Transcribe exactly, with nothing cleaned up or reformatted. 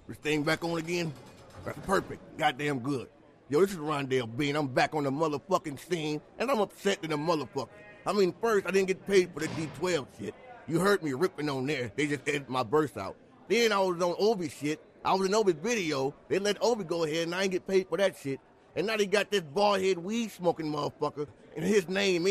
This thing back on again? That's perfect. Goddamn good. Yo, this is Rondell Bean. I'm back on the motherfucking scene, and I'm upset to the motherfucker. I mean, first, I didn't get paid for the D twelve shit. You heard me ripping on there. They just edited my verse out. Then I was on Obi shit. I was in Obi's video. They let Obi go ahead, and I ain't get paid for that shit. And now they got this bald-head weed-smoking motherfucker, and his name